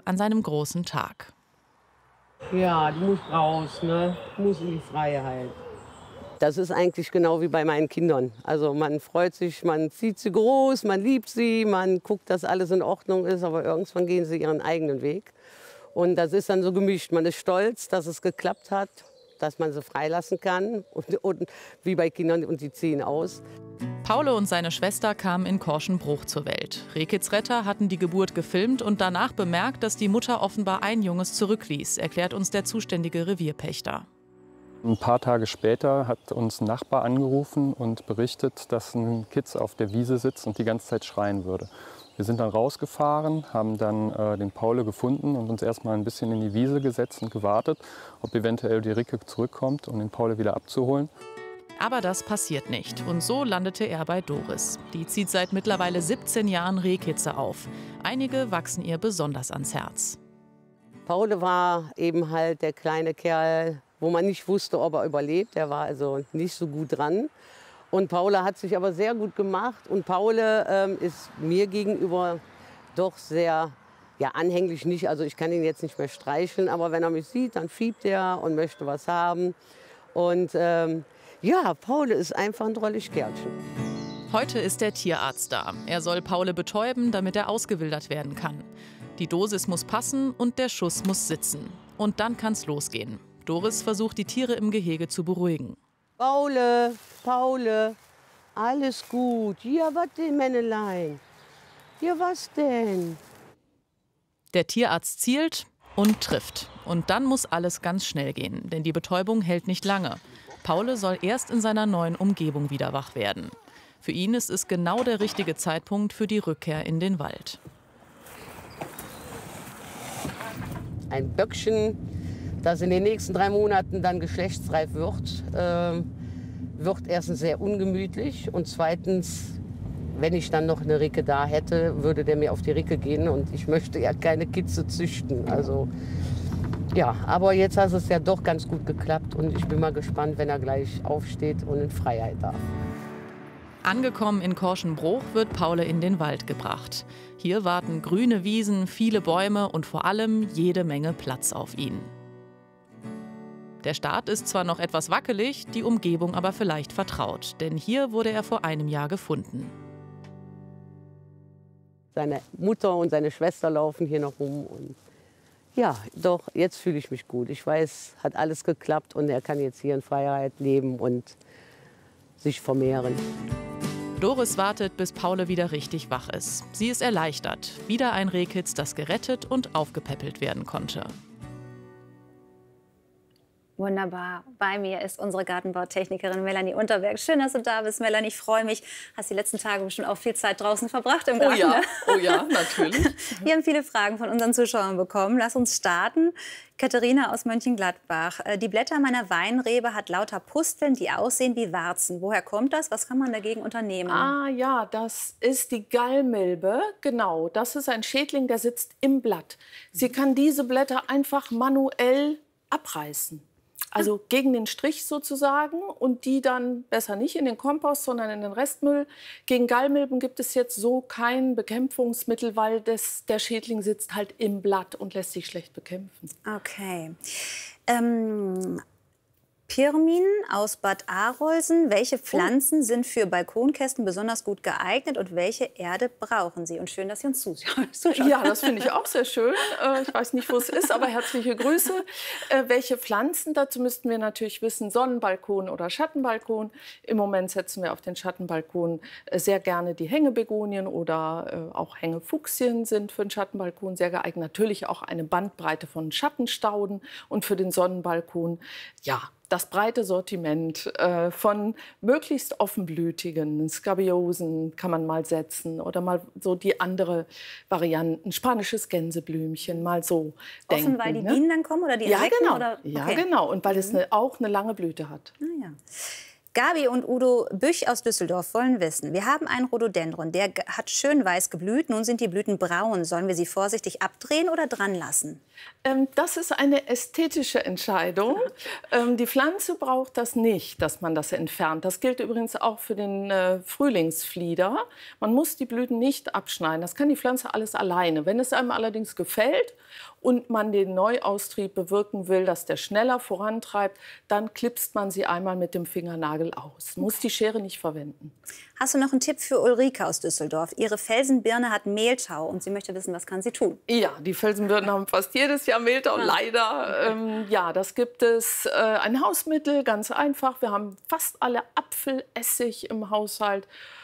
an seinem großen Tag. Ja, du musst raus, ne? Du musst in die Freiheit. Das ist eigentlich genau wie bei meinen Kindern. Also man freut sich, man zieht sie groß, man liebt sie, man guckt, dass alles in Ordnung ist, aber irgendwann gehen sie ihren eigenen Weg. Und das ist dann so gemischt. Man ist stolz, dass es geklappt hat, dass man sie freilassen kann und wie bei Kindern, und die ziehen aus. Paul und seine Schwester kamen in Korschenbruch zur Welt. Rehkitz Retter hatten die Geburt gefilmt und danach bemerkt, dass die Mutter offenbar ein Junges zurückließ, erklärt uns der zuständige Revierpächter. Ein paar Tage später hat uns ein Nachbar angerufen und berichtet, dass ein Kitz auf der Wiese sitzt und die ganze Zeit schreien würde. Wir sind dann rausgefahren, haben dann den Paul gefunden und uns erstmal ein bisschen in die Wiese gesetzt und gewartet, ob eventuell die Ricke zurückkommt, um den Paul wieder abzuholen. Aber das passiert nicht. Und so landete er bei Doris. Die zieht seit mittlerweile 17 Jahren Rehkitze auf. Einige wachsen ihr besonders ans Herz. Paul war eben halt der kleine Kerl, wo man nicht wusste, ob er überlebt. Er war also nicht so gut dran. Und Paula hat sich aber sehr gut gemacht. Und Paul ist mir gegenüber doch sehr anhänglich nicht. Also ich kann ihn jetzt nicht mehr streicheln, aber wenn er mich sieht, dann fiebt er und möchte was haben. Und Paul ist einfach ein drollig Kerlchen. Heute ist der Tierarzt da. Er soll Paul betäuben, damit er ausgewildert werden kann. Die Dosis muss passen und der Schuss muss sitzen. Und dann kann's losgehen. Doris versucht, die Tiere im Gehege zu beruhigen. Paul, alles gut. Ja, was denn, Männelein? Ja, was denn? Der Tierarzt zielt und trifft. Und dann muss alles ganz schnell gehen, denn die Betäubung hält nicht lange. Paul soll erst in seiner neuen Umgebung wieder wach werden. Für ihn ist es genau der richtige Zeitpunkt für die Rückkehr in den Wald. Ein Böckchen, das in den nächsten 3 Monaten dann geschlechtsreif wird, wird erstens sehr ungemütlich und zweitens, wenn ich dann noch eine Ricke da hätte, würde der mir auf die Ricke gehen und ich möchte ja keine Kitze züchten. Also ja, aber jetzt hat es ja doch ganz gut geklappt und ich bin mal gespannt, wenn er gleich aufsteht und in Freiheit darf. Angekommen in Korschenbruch wird Paul in den Wald gebracht. Hier warten grüne Wiesen, viele Bäume und vor allem jede Menge Platz auf ihn. Der Start ist zwar noch etwas wackelig, die Umgebung aber vielleicht vertraut, denn hier wurde er vor einem Jahr gefunden. Seine Mutter und seine Schwester laufen hier noch rum und ja, doch, jetzt fühle ich mich gut. Ich weiß, hat alles geklappt und er kann jetzt hier in Freiheit leben und sich vermehren. Doris wartet, bis Paul wieder richtig wach ist. Sie ist erleichtert. Wieder ein Rehkitz, das gerettet und aufgepäppelt werden konnte. Wunderbar. Bei mir ist unsere Gartenbautechnikerin Melanie Unterberg. Schön, dass du da bist, Melanie. Ich freue mich. Hast die letzten Tage bestimmt auch viel Zeit draußen verbracht im Garten. Oh ja, natürlich. Wir haben viele Fragen von unseren Zuschauern bekommen. Lass uns starten. Katharina aus Mönchengladbach. Die Blätter meiner Weinrebe hat lauter Pusteln, die aussehen wie Warzen. Woher kommt das? Was kann man dagegen unternehmen? Ah ja, das ist die Gallmilbe. Genau, das ist ein Schädling, der sitzt im Blatt. Sie kann diese Blätter einfach manuell abreißen. Also gegen den Strich sozusagen und die dann besser nicht in den Kompost, sondern in den Restmüll. Gegen Gallmilben gibt es jetzt so kein Bekämpfungsmittel, weil der Schädling sitzt halt im Blatt und lässt sich schlecht bekämpfen. Okay. Pirmin aus Bad Arolsen. Welche Pflanzen sind für Balkonkästen besonders gut geeignet und welche Erde brauchen sie? Und schön, dass Sie uns zuschauen. Ja, das finde ich auch sehr schön. Ich weiß nicht, wo es ist, aber herzliche Grüße. Welche Pflanzen? Dazu müssten wir natürlich wissen, Sonnenbalkon oder Schattenbalkon. Im Moment setzen wir auf den Schattenbalkon sehr gerne die Hängebegonien oder auch Hängefuchsien sind für den Schattenbalkon sehr geeignet. Natürlich auch eine Bandbreite von Schattenstauden und für den Sonnenbalkon, ja, das breite Sortiment von möglichst offenblütigen Skabiosen kann man mal setzen oder mal so die andere Varianten, spanisches Gänseblümchen, mal so denken. Offen, weil die Bienen dann kommen oder die ja, Insekten? genau. Oder? Ja, Okay. genau. Und weil es auch eine lange Blüte hat. Ah, ja. Gabi und Udo Büch aus Düsseldorf wollen wissen, wir haben einen Rhododendron, der hat schön weiß geblüht, nun sind die Blüten braun. Sollen wir sie vorsichtig abdrehen oder dran lassen? Das ist eine ästhetische Entscheidung. Die Pflanze braucht das nicht, dass man das entfernt. Das gilt übrigens auch für den Frühlingsflieder. Man muss die Blüten nicht abschneiden. Das kann die Pflanze alles alleine. Wenn es einem allerdings gefällt und man den Neuaustrieb bewirken will, dass der schneller vorantreibt, dann klipst man sie einmal mit dem Fingernagel aus. Muss die Schere nicht verwenden. Hast du noch einen Tipp für Ulrike aus Düsseldorf? Ihre Felsenbirne hat Mehltau und sie möchte wissen, was kann sie tun? Ja, die Felsenbirnen haben fast jedes Jahr Mehltau, leider. Ja, das gibt es ein Hausmittel, ganz einfach. Wir haben fast alle Apfelessig im Haushalt.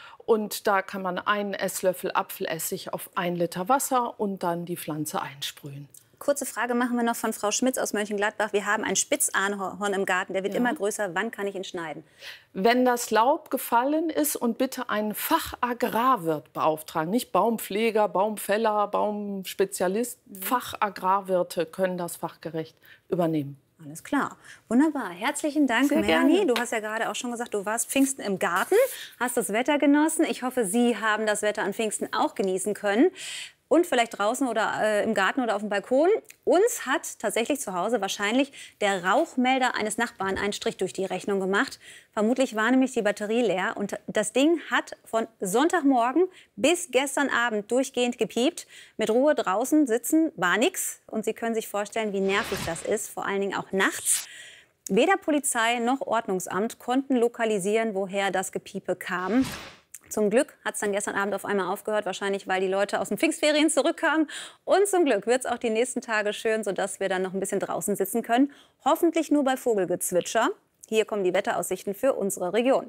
Und da kann man einen Esslöffel Apfelessig auf 1 Liter Wasser und dann die Pflanze einsprühen. Kurze Frage machen wir noch von Frau Schmitz aus Mönchengladbach. Wir haben ein Spitzahorn im Garten, der wird immer größer. Wann kann ich ihn schneiden? Wenn das Laub gefallen ist, und bitte einen Fachagrarwirt beauftragen. Nicht Baumpfleger, Baumfäller, Baumspezialist. Fachagrarwirte können das fachgerecht übernehmen. Alles klar. Wunderbar. Herzlichen Dank, Melanie. Du hast ja gerade auch schon gesagt, du warst Pfingsten im Garten, hast das Wetter genossen. Ich hoffe, Sie haben das Wetter an Pfingsten auch genießen können. Und vielleicht draußen oder im Garten oder auf dem Balkon. Uns hat tatsächlich zu Hause wahrscheinlich der Rauchmelder eines Nachbarn einen Strich durch die Rechnung gemacht. Vermutlich war nämlich die Batterie leer. Und das Ding hat von Sonntagmorgen bis gestern Abend durchgehend gepiept. Mit Ruhe draußen sitzen war nix. Und Sie können sich vorstellen, wie nervig das ist, vor allen Dingen auch nachts. Weder Polizei noch Ordnungsamt konnten lokalisieren, woher das Gepiepe kam. Zum Glück hat es dann gestern Abend auf einmal aufgehört, wahrscheinlich weil die Leute aus den Pfingstferien zurückkamen. Und zum Glück wird es auch die nächsten Tage schön, sodass wir dann noch ein bisschen draußen sitzen können. Hoffentlich nur bei Vogelgezwitscher. Hier kommen die Wetteraussichten für unsere Region.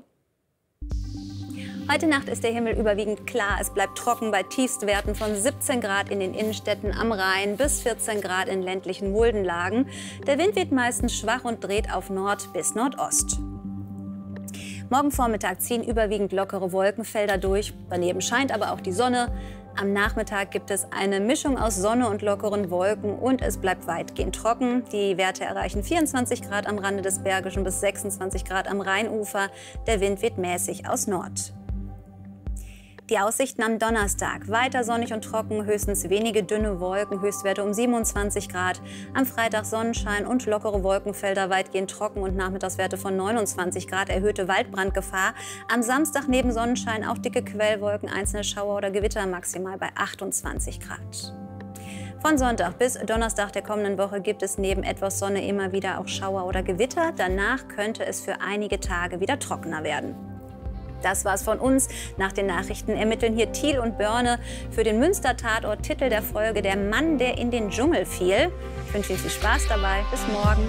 Heute Nacht ist der Himmel überwiegend klar. Es bleibt trocken bei Tiefstwerten von 17 Grad in den Innenstädten am Rhein bis 14 Grad in ländlichen Muldenlagen. Der Wind wird meistens schwach und dreht auf Nord bis Nordost. Morgen Vormittag ziehen überwiegend lockere Wolkenfelder durch. Daneben scheint aber auch die Sonne. Am Nachmittag gibt es eine Mischung aus Sonne und lockeren Wolken und es bleibt weitgehend trocken. Die Werte erreichen 24 Grad am Rande des Bergischen bis 26 Grad am Rheinufer. Der Wind weht mäßig aus Nord. Die Aussichten am Donnerstag. Weiter sonnig und trocken, höchstens wenige dünne Wolken, Höchstwerte um 27 Grad. Am Freitag Sonnenschein und lockere Wolkenfelder, weitgehend trocken und Nachmittagswerte von 29 Grad, erhöhte Waldbrandgefahr. Am Samstag neben Sonnenschein auch dicke Quellwolken, einzelne Schauer oder Gewitter, maximal bei 28 Grad. Von Sonntag bis Donnerstag der kommenden Woche gibt es neben etwas Sonne immer wieder auch Schauer oder Gewitter. Danach könnte es für einige Tage wieder trockener werden. Das war's von uns. Nach den Nachrichten ermitteln hier Thiel und Börne für den Münster-Tatort. Titel der Folge: Der Mann, der in den Dschungel fiel. Ich wünsche Ihnen viel Spaß dabei. Bis morgen.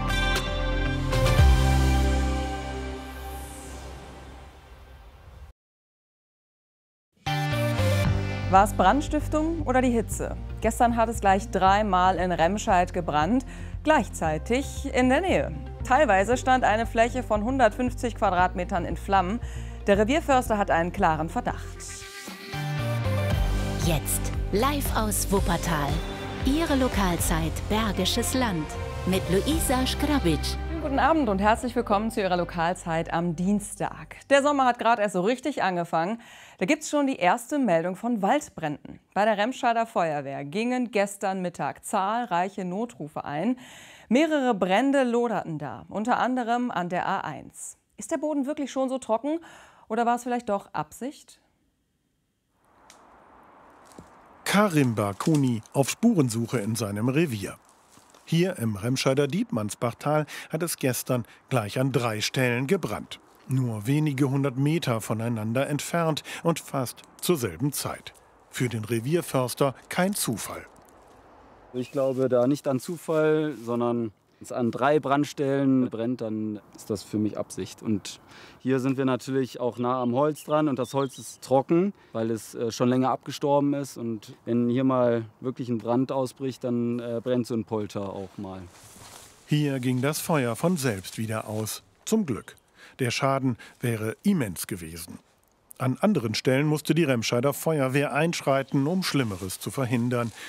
War es Brandstiftung oder die Hitze? Gestern hat es gleich 3-mal in Remscheid gebrannt, gleichzeitig in der Nähe. Teilweise stand eine Fläche von 150 Quadratmetern in Flammen. Der Revierförster hat einen klaren Verdacht. Jetzt live aus Wuppertal. Ihre Lokalzeit Bergisches Land mit Luisa Schgrabic. Guten Abend und herzlich willkommen zu Ihrer Lokalzeit am Dienstag. Der Sommer hat gerade erst so richtig angefangen. Da gibt es schon die erste Meldung von Waldbränden. Bei der Remscheider Feuerwehr gingen gestern Mittag zahlreiche Notrufe ein. Mehrere Brände loderten da, unter anderem an der A1. Ist der Boden wirklich schon so trocken oder war es vielleicht doch Absicht? Karim Barkuni auf Spurensuche in seinem Revier. Hier im Remscheider Dietmannsbachtal hat es gestern gleich an 3 Stellen gebrannt. Nur wenige 100 Meter voneinander entfernt und fast zur selben Zeit. Für den Revierförster kein Zufall. Ich glaube da nicht an Zufall, sondern wenn es an 3 Brandstellen brennt, dann ist das für mich Absicht. Und hier sind wir natürlich auch nah am Holz dran und das Holz ist trocken, weil es schon länger abgestorben ist. Und wenn hier mal wirklich ein Brand ausbricht, dann brennt so ein Polter auch mal. Hier ging das Feuer von selbst wieder aus. Zum Glück. Der Schaden wäre immens gewesen. An anderen Stellen musste die Remscheider Feuerwehr einschreiten, um Schlimmeres zu verhindern.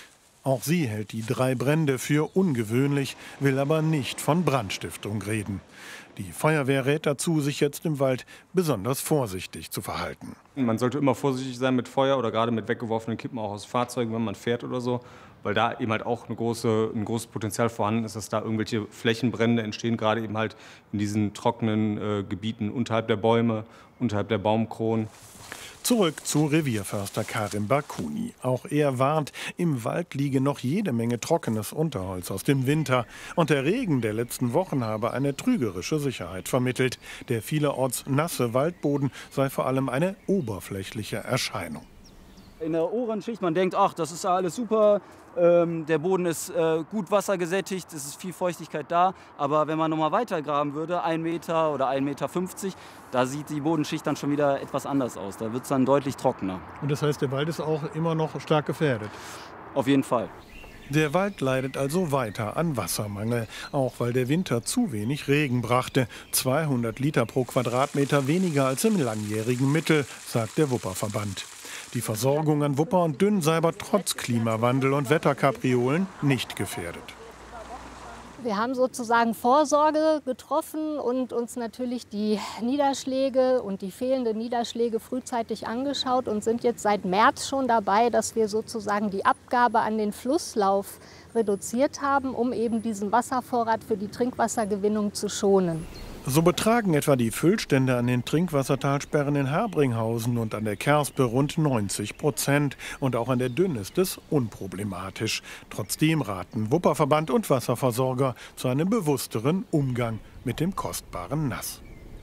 Auch sie hält die 3 Brände für ungewöhnlich, will aber nicht von Brandstiftung reden. Die Feuerwehr rät dazu, sich jetzt im Wald besonders vorsichtig zu verhalten. Man sollte immer vorsichtig sein mit Feuer oder gerade mit weggeworfenen Kippen auch aus Fahrzeugen, wenn man fährt oder so, weil da eben halt auch ein großes Potenzial vorhanden ist, dass da irgendwelche Flächenbrände entstehen, gerade eben halt in diesen trockenen Gebieten unterhalb der Bäume, unterhalb der Baumkronen. Zurück zu Revierförster Karim Bakuni. Auch er warnt, im Wald liege noch jede Menge trockenes Unterholz aus dem Winter. Und der Regen der letzten Wochen habe eine trügerische Sicherheit vermittelt. Der vielerorts nasse Waldboden sei vor allem eine oberflächliche Erscheinung. In der oberen Schicht, man denkt, ach, das ist ja alles super, der Boden ist gut wassergesättigt, es ist viel Feuchtigkeit da. Aber wenn man noch mal weiter graben würde, 1 Meter oder 1,50 Meter, da sieht die Bodenschicht dann schon wieder etwas anders aus. Da wird es dann deutlich trockener. Und das heißt, der Wald ist auch immer noch stark gefährdet? Auf jeden Fall. Der Wald leidet also weiter an Wassermangel, auch weil der Winter zu wenig Regen brachte. 200 Liter pro Quadratmeter weniger als im langjährigen Mittel, sagt der Wupperverband. Die Versorgung an Wupper und Dünn sei aber trotz Klimawandel und Wetterkapriolen nicht gefährdet. Wir haben sozusagen Vorsorge getroffen und uns natürlich die Niederschläge und die fehlenden Niederschläge frühzeitig angeschaut und sind jetzt seit März schon dabei, dass wir sozusagen die Abgabe an den Flusslauf reduziert haben, um eben diesen Wasservorrat für die Trinkwassergewinnung zu schonen. So betragen etwa die Füllstände an den Trinkwassertalsperren in Herbringhausen und an der Kerspe rund 90%. Und auch an der Dünn ist es unproblematisch. Trotzdem raten Wupperverband und Wasserversorger zu einem bewussteren Umgang mit dem kostbaren Nass.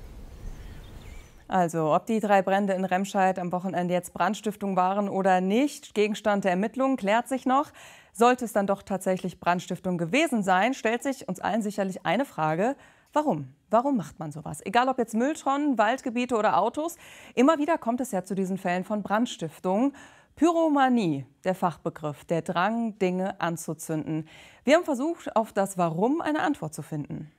Also, ob die 3 Brände in Remscheid am Wochenende jetzt Brandstiftung waren oder nicht, Gegenstand der Ermittlungen klärt sich noch. Sollte es dann doch tatsächlich Brandstiftung gewesen sein, stellt sich uns allen sicherlich eine Frage: Warum? Warum macht man sowas? Egal ob jetzt Mülltonnen, Waldgebiete oder Autos, immer wieder kommt es ja zu diesen Fällen von Brandstiftung. Pyromanie, der Fachbegriff, der Drang, Dinge anzuzünden. Wir haben versucht, auf das Warum eine Antwort zu finden.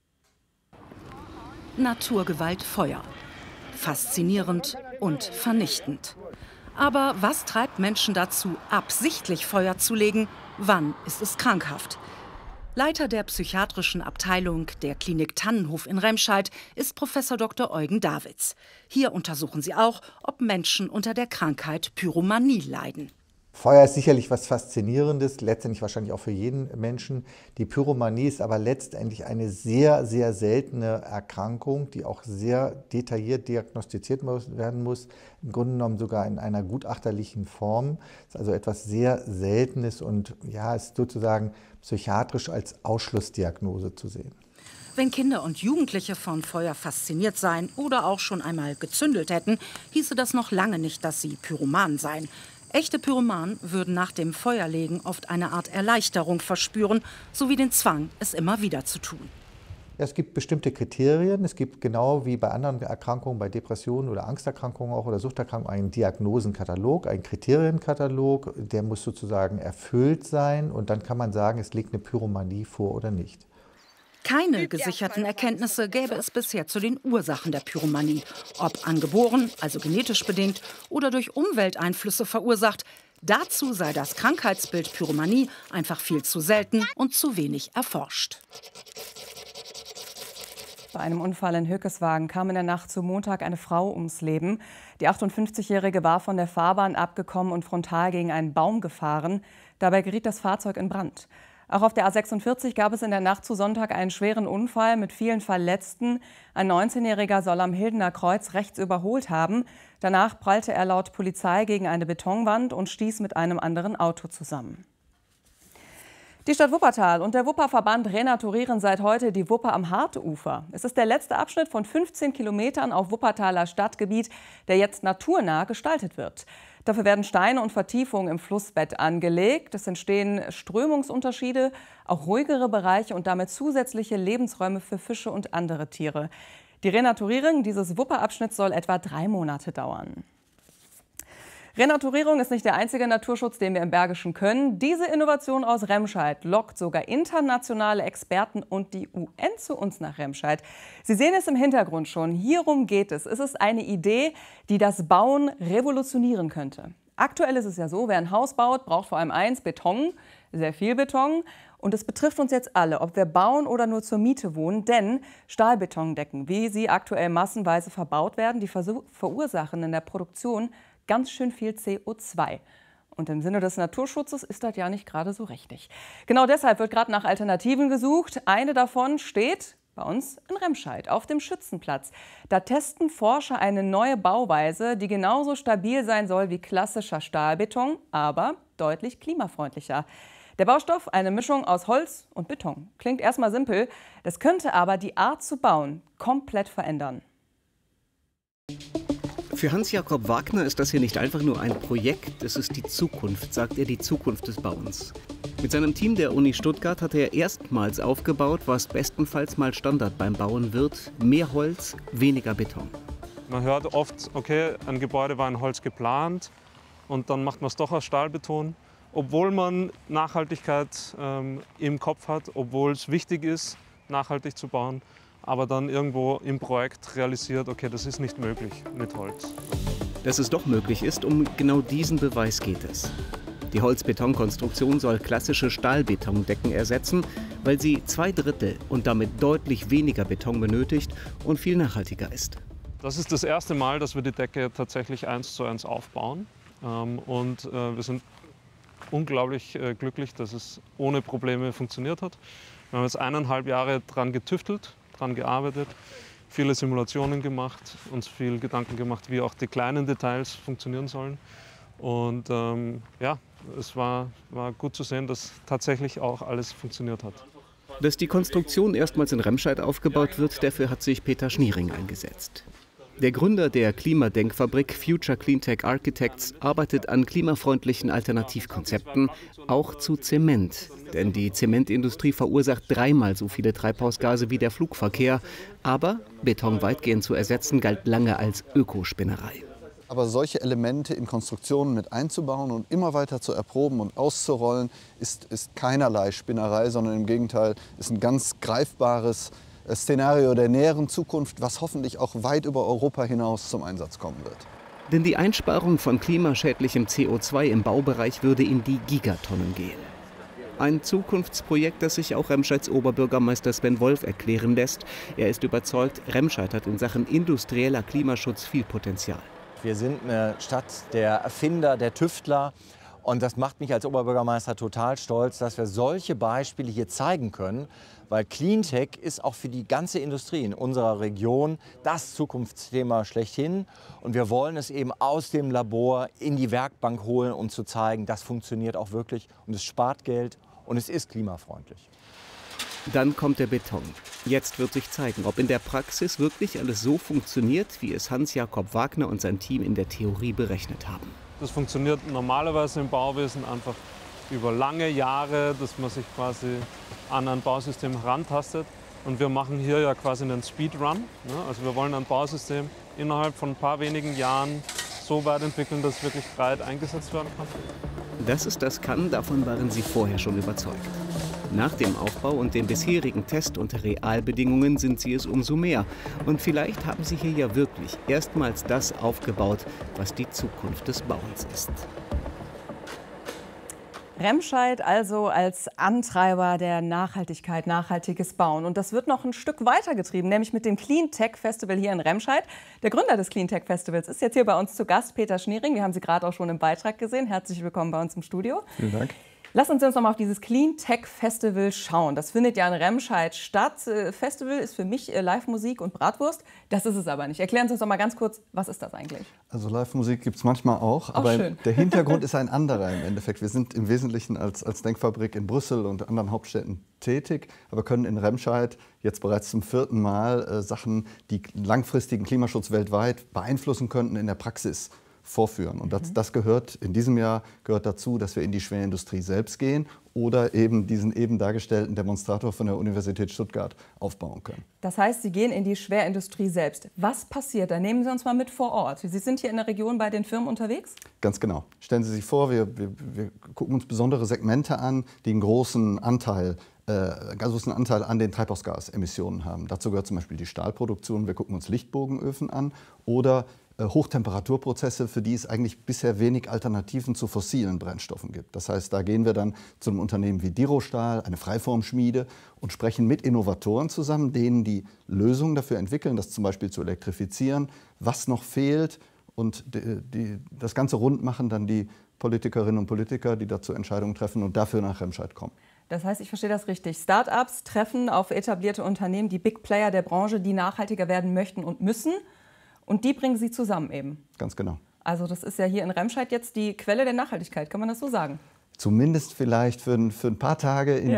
Naturgewalt Feuer. Faszinierend und vernichtend. Aber was treibt Menschen dazu, absichtlich Feuer zu legen? Wann ist es krankhaft? Leiter der psychiatrischen Abteilung der Klinik Tannenhof in Remscheid ist Professor Dr. Eugen Davids. Hier untersuchen sie auch, ob Menschen unter der Krankheit Pyromanie leiden. Feuer ist sicherlich was Faszinierendes, letztendlich wahrscheinlich auch für jeden Menschen. Die Pyromanie ist aber letztendlich eine sehr, sehr seltene Erkrankung, die auch sehr detailliert diagnostiziert werden muss. Im Grunde genommen sogar in einer gutachterlichen Form. Das ist also etwas sehr Seltenes und ja, ist sozusagen psychiatrisch als Ausschlussdiagnose zu sehen. Wenn Kinder und Jugendliche von Feuer fasziniert seien oder auch schon einmal gezündelt hätten, hieße das noch lange nicht, dass sie Pyromanen seien. Echte Pyromanen würden nach dem Feuerlegen oft eine Art Erleichterung verspüren, sowie den Zwang, es immer wieder zu tun. Ja, es gibt bestimmte Kriterien. Es gibt genau wie bei anderen Erkrankungen, bei Depressionen oder Angsterkrankungen auch oder Suchterkrankungen, einen Diagnosenkatalog, einen Kriterienkatalog. Der muss sozusagen erfüllt sein und dann kann man sagen, es liegt eine Pyromanie vor oder nicht. Keine gesicherten Erkenntnisse gäbe es bisher zu den Ursachen der Pyromanie. Ob angeboren, also genetisch bedingt, oder durch Umwelteinflüsse verursacht. Dazu sei das Krankheitsbild Pyromanie einfach viel zu selten und zu wenig erforscht. Bei einem Unfall in Hückeswagen kam in der Nacht zu Montag eine Frau ums Leben. Die 58-Jährige war von der Fahrbahn abgekommen und frontal gegen einen Baum gefahren. Dabei geriet das Fahrzeug in Brand. Auch auf der A46 gab es in der Nacht zu Sonntag einen schweren Unfall mit vielen Verletzten. Ein 19-Jähriger soll am Hildener Kreuz rechts überholt haben. Danach prallte er laut Polizei gegen eine Betonwand und stieß mit einem anderen Auto zusammen. Die Stadt Wuppertal und der Wupperverband renaturieren seit heute die Wupper am Hartufer. Es ist der letzte Abschnitt von 15 Kilometern auf Wuppertaler Stadtgebiet, der jetzt naturnah gestaltet wird. Dafür werden Steine und Vertiefungen im Flussbett angelegt. Es entstehen Strömungsunterschiede, auch ruhigere Bereiche und damit zusätzliche Lebensräume für Fische und andere Tiere. Die Renaturierung dieses Wupperabschnitts soll etwa 3 Monate dauern. Renaturierung ist nicht der einzige Naturschutz, den wir im Bergischen können. Diese Innovation aus Remscheid lockt sogar internationale Experten und die UN zu uns nach Remscheid. Sie sehen es im Hintergrund schon. Hierum geht es. Es ist eine Idee, die das Bauen revolutionieren könnte. Aktuell ist es ja so, wer ein Haus baut, braucht vor allem eins, Beton, sehr viel Beton. Und es betrifft uns jetzt alle, ob wir bauen oder nur zur Miete wohnen. Denn Stahlbetondecken, wie sie aktuell massenweise verbaut werden, die verursachen in der Produktion ganz schön viel CO2. Und im Sinne des Naturschutzes ist das ja nicht gerade so richtig. Genau deshalb wird gerade nach Alternativen gesucht. Eine davon steht bei uns in Remscheid auf dem Schützenplatz. Da testen Forscher eine neue Bauweise, die genauso stabil sein soll wie klassischer Stahlbeton, aber deutlich klimafreundlicher. Der Baustoff, eine Mischung aus Holz und Beton. Klingt erstmal simpel, das könnte aber die Art zu bauen komplett verändern. Für Hans-Jakob Wagner ist das hier nicht einfach nur ein Projekt, es ist die Zukunft, sagt er, die Zukunft des Bauens. Mit seinem Team der Uni Stuttgart hat er erstmals aufgebaut, was bestenfalls mal Standard beim Bauen wird: mehr Holz, weniger Beton. Man hört oft, okay, ein Gebäude war in Holz geplant und dann macht man es doch aus Stahlbeton. Obwohl man Nachhaltigkeit im Kopf hat, obwohl es wichtig ist, nachhaltig zu bauen, aber dann irgendwo im Projekt realisiert, okay, das ist nicht möglich mit Holz. Dass es doch möglich ist, um genau diesen Beweis geht es. Die Holzbetonkonstruktion soll klassische Stahlbetondecken ersetzen, weil sie 2/3 und damit deutlich weniger Beton benötigt und viel nachhaltiger ist. Das ist das erste Mal, dass wir die Decke tatsächlich 1:1 aufbauen. Und wir sind unglaublich glücklich, dass es ohne Probleme funktioniert hat. Wir haben jetzt 1,5 Jahre daran getüftelt, daran gearbeitet, viele Simulationen gemacht, uns viel Gedanken gemacht, wie auch die kleinen Details funktionieren sollen. Und ja, es war gut zu sehen, dass tatsächlich auch alles funktioniert hat. Dass die Konstruktion erstmals in Remscheid aufgebaut wird, dafür hat sich Peter Schniering eingesetzt. Der Gründer der Klimadenkfabrik Future Cleantech Architects arbeitet an klimafreundlichen Alternativkonzepten, auch zu Zement. Denn die Zementindustrie verursacht 3-mal so viele Treibhausgase wie der Flugverkehr. Aber Beton weitgehend zu ersetzen, galt lange als Ökospinnerei. Aber solche Elemente in Konstruktionen mit einzubauen und immer weiter zu erproben und auszurollen, ist keinerlei Spinnerei, sondern im Gegenteil ist ein ganz greifbares Szenario der näheren Zukunft, was hoffentlich auch weit über Europa hinaus zum Einsatz kommen wird. Denn die Einsparung von klimaschädlichem CO2 im Baubereich würde in die Gigatonnen gehen. Ein Zukunftsprojekt, das sich auch Remscheids Oberbürgermeister Sven Wolf erklären lässt. Er ist überzeugt, Remscheid hat in Sachen industrieller Klimaschutz viel Potenzial. Wir sind eine Stadt der Erfinder, der Tüftler. Und das macht mich als Oberbürgermeister total stolz, dass wir solche Beispiele hier zeigen können. Weil Cleantech ist auch für die ganze Industrie in unserer Region das Zukunftsthema schlechthin. Und wir wollen es eben aus dem Labor in die Werkbank holen, um zu zeigen, das funktioniert auch wirklich. Und es spart Geld und es ist klimafreundlich. Dann kommt der Beton. Jetzt wird sich zeigen, ob in der Praxis wirklich alles so funktioniert, wie es Hans-Jakob Wagner und sein Team in der Theorie berechnet haben. Das funktioniert normalerweise im Bauwesen einfach über lange Jahre, dass man sich quasi an ein Bausystem herantastet. Und wir machen hier ja quasi einen Speedrun. Also wir wollen ein Bausystem innerhalb von ein paar wenigen Jahren so weit entwickeln, dass es wirklich breit eingesetzt werden kann. Dass es das kann, davon waren sie vorher schon überzeugt. Nach dem Aufbau und den bisherigen Test- und Realbedingungen sind sie es umso mehr. Und vielleicht haben sie hier ja wirklich erstmals das aufgebaut, was die Zukunft des Bauens ist. Remscheid also als Antreiber der Nachhaltigkeit, nachhaltiges Bauen. Und das wird noch ein Stück weitergetrieben, nämlich mit dem Cleantech Festival hier in Remscheid. Der Gründer des Cleantech Festivals ist jetzt hier bei uns zu Gast, Peter Schniering. Wir haben Sie gerade auch schon im Beitrag gesehen. Herzlich willkommen bei uns im Studio. Vielen Dank. Lass uns noch mal auf dieses Cleantech Festival schauen. Das findet ja in Remscheid statt. Festival ist für mich Live-Musik und Bratwurst. Das ist es aber nicht. Erklären Sie uns doch mal ganz kurz, was ist das eigentlich? Also Live-Musik gibt es manchmal auch, aber schön. Der Hintergrund ist ein anderer im Endeffekt. Wir sind im Wesentlichen als Denkfabrik in Brüssel und anderen Hauptstädten tätig, aber können in Remscheid jetzt bereits zum 4. Mal Sachen, die langfristigen Klimaschutz weltweit beeinflussen könnten, in der Praxis vorführen. Und das gehört in diesem Jahr dazu, dass wir in die Schwerindustrie selbst gehen oder eben diesen eben dargestellten Demonstrator von der Universität Stuttgart aufbauen können. Das heißt, Sie gehen in die Schwerindustrie selbst. Was passiert da? Nehmen Sie uns mal mit vor Ort. Sie sind hier in der Region bei den Firmen unterwegs? Ganz genau. Stellen Sie sich vor, wir gucken uns besondere Segmente an, die einen großen Anteil an den Treibhausgasemissionen haben. Dazu gehört zum Beispiel die Stahlproduktion. Wir gucken uns Lichtbogenöfen an oder Hochtemperaturprozesse, für die es eigentlich bisher wenig Alternativen zu fossilen Brennstoffen gibt. Das heißt, da gehen wir dann zu einem Unternehmen wie Dirostahl, eine Freiformschmiede, und sprechen mit Innovatoren zusammen, denen die Lösungen dafür entwickeln, das zum Beispiel zu elektrifizieren, was noch fehlt. Und das Ganze rund machen dann die Politikerinnen und Politiker, die dazu Entscheidungen treffen und dafür nach Remscheid kommen. Das heißt, ich verstehe das richtig. Start-ups treffen auf etablierte Unternehmen, die Big Player der Branche, die nachhaltiger werden möchten und müssen. Und die bringen Sie zusammen eben. Ganz genau. Also das ist ja hier in Remscheid jetzt die Quelle der Nachhaltigkeit, kann man das so sagen? Zumindest vielleicht für ein paar Tage in